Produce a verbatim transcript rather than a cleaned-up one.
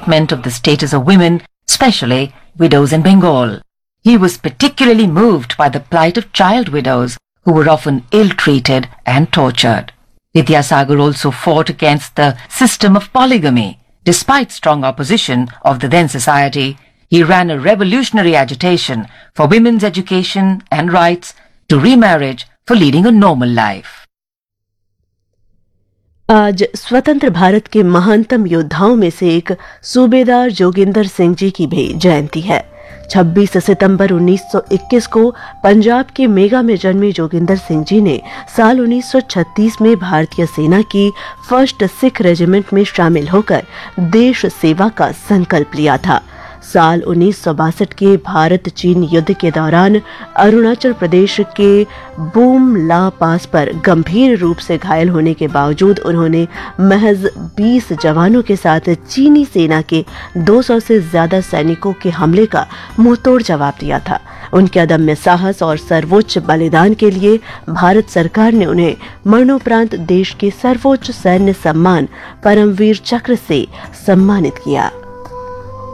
treatment of the status of women, especially widows in Bengal. He was particularly moved by the plight of child widows, who were often ill-treated and tortured. Vidyasagar also fought against the system of polygamy. Despite strong opposition of the then society, he ran a revolutionary agitation for women's education and rights to remarriage for leading a normal life. आज स्वतंत्र भारत के महानतम योद्धाओं में से एक सूबेदार जोगिंदर सिंह जी की भी जयंती है। छब्बीस सितंबर उन्नीस सौ इक्कीस को पंजाब के मेगा में जन्मे जोगिंदर सिंह जी ने साल उन्नीस सौ छत्तीस में भारतीय सेना की फर्स्ट सिख रेजिमेंट में शामिल होकर देश सेवा का संकल्प लिया था। साल उन्नीस सौ बासठ के भारत चीन युद्ध के दौरान अरुणाचल प्रदेश के बूम ला पास पर गंभीर रूप से घायल होने के बावजूद उन्होंने महज बीस जवानों के साथ चीनी सेना के दो सौ से ज्यादा सैनिकों के हमले का मुंहतोड़ जवाब दिया था। उनके अदम्य साहस और सर्वोच्च बलिदान के लिए भारत सरकार ने उन्हें मरणोपरांत देश के सर्वोच्च सैन्य सम्मान परमवीर चक्र से सम्मानित किया।